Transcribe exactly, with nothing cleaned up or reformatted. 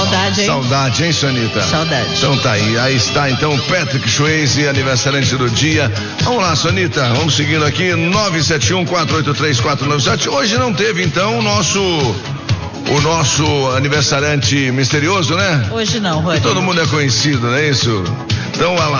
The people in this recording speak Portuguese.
Saudade, hein? Saudade, hein, Sonita? Saudade. Então tá aí, aí está então o Patrick Swayze, aniversariante do dia. Vamos lá, Sonita, vamos seguindo aqui, nove sete um, quatro oito três, quatro nove sete. Hoje não teve então o nosso o nosso aniversariante misterioso, né? Hoje não, Rony. Todo mundo é conhecido, não é isso? Então, olha lá.